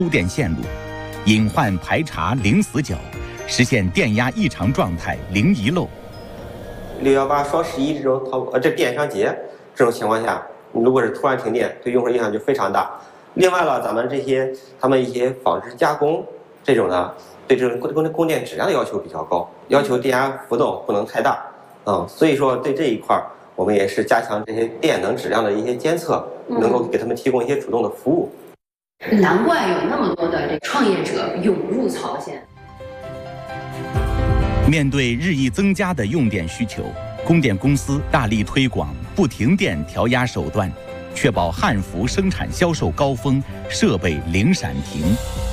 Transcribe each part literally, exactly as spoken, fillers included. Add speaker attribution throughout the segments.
Speaker 1: 输电线路，隐患排查零死角，实现电压异常状态零遗漏。
Speaker 2: 六幺八双十一这种淘呃这电商节这种情况下，如果是突然停电，对用户影响就非常大。另外了，咱们这些他们一些纺织加工这种呢，对这种供供电质量的要求比较高，要求电压浮动不能太大，嗯，所以说对这一块我们也是加强这些电能质量的一些监测，能够给他们提供一些主动的服务。
Speaker 3: 难怪有那么多的这创业者涌入曹县。
Speaker 1: 面对日益增加的用电需求，供电公司大力推广不停电调压手段，确保汉服生产销售高峰，设备零闪停。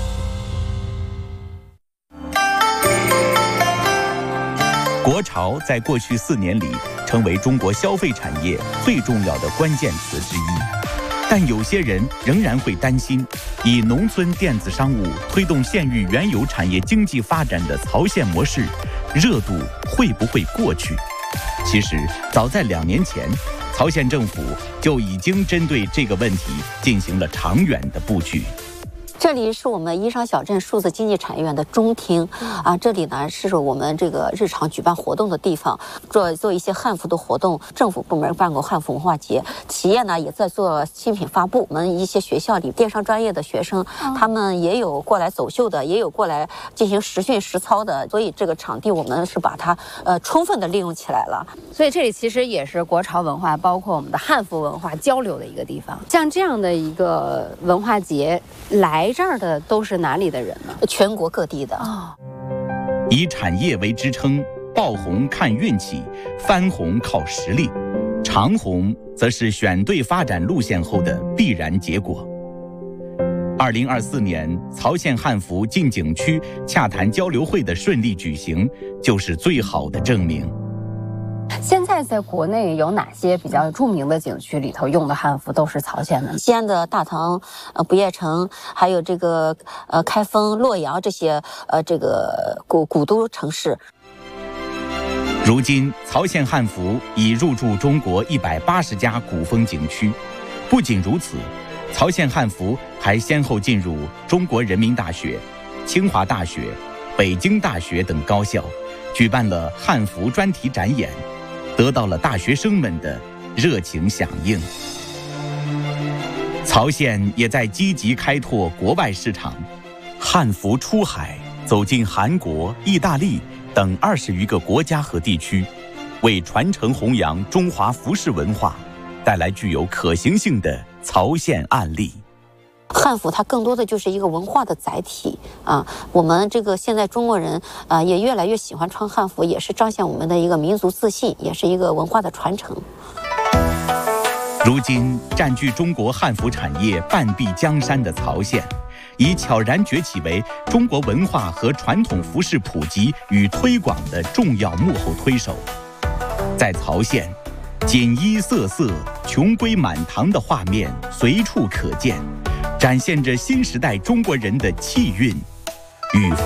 Speaker 1: 国潮在过去四年里成为中国消费产业最重要的关键词之一，但有些人仍然会担心，以农村电子商务推动县域原有产业经济发展的曹县模式，热度会不会过去？其实，早在两年前，曹县政府就已经针对这个问题进行了长远的布局。
Speaker 4: 这里是我们宜商小镇数字经济产业园的中厅啊，这里呢是我们这个日常举办活动的地方，做做一些汉服的活动。政府部门办过汉服文化节，企业呢也在做新品发布。我们一些学校里电商专业的学生，他们也有过来走秀的，也有过来进行实训实操的。所以这个场地我们是把它呃充分的利用起来了。
Speaker 3: 所以这里其实也是国潮文化，包括我们的汉服文化交流的一个地方。像这样的一个文化节来。这儿的都是哪里的人呢？
Speaker 4: 全国各地的
Speaker 3: 哦。
Speaker 1: 以产业为支撑，爆红看运气，翻红靠实力，长红则是选对发展路线后的必然结果。二零二四年曹县汉服进景区洽谈交流会的顺利举行，就是最好的证明。
Speaker 3: 现在在国内有哪些比较著名的景区里头用的汉服都是曹县的？
Speaker 4: 西安的大唐、呃不夜城，还有这个呃开封、洛阳这些呃这个古古都城市。
Speaker 1: 如今，曹县汉服已入驻中国一百八十家古风景区。不仅如此，曹县汉服还先后进入中国人民大学、清华大学、北京大学等高校，举办了汉服专题展演，得到了大学生们的热情响应。曹县也在积极开拓国外市场，汉服出海，走进韩国、意大利等二十余个国家和地区，为传承弘扬中华服饰文化带来具有可行性的曹县案例。
Speaker 4: 汉服它更多的就是一个文化的载体啊，我们这个现在中国人啊也越来越喜欢穿汉服，也是彰显我们的一个民族自信，也是一个文化的传承。
Speaker 1: 如今占据中国汉服产业半壁江山的曹县，已悄然崛起为中国文化和传统服饰普及与推广的重要幕后推手。在曹县，锦衣瑟瑟、琼瑰满堂的画面随处可见，展现着新时代中国人的气韵与